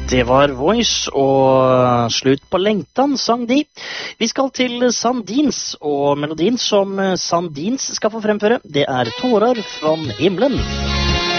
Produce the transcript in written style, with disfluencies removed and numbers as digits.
Det var Voice, og Slutt på lengtan, sang de. Vi skal til Sandins, og melodien som Sandins skal få fremføre, det er Tårar fra himmelen.